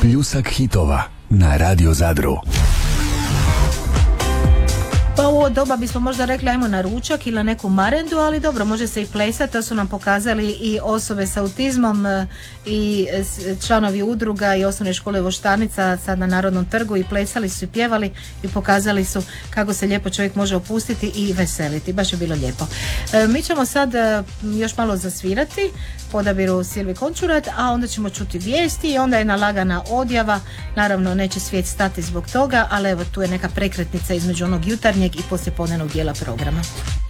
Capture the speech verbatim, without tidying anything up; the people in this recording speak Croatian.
Pljusak hitova na Radio Zadru. Pa u ovo doba bismo možda rekli ajmo na ručak ili na neku marendu, ali dobro, može se i plesati, to su nam pokazali i osobe s autizmom i članovi udruga i osnovne škole Voštanica sad na Narodnom trgu i plesali su i pjevali i pokazali su kako se lijepo čovjek može opustiti i veseliti, baš je bilo lijepo. E, mi ćemo sad još malo zasvirati po odabiru Silvi Končurat, a onda ćemo čuti vijesti i onda je nalagana odjava, naravno neće svijet stati zbog toga, ali evo tu je neka prekretnica između onog jutarnjeg i poslijepodnevnog dijela programa.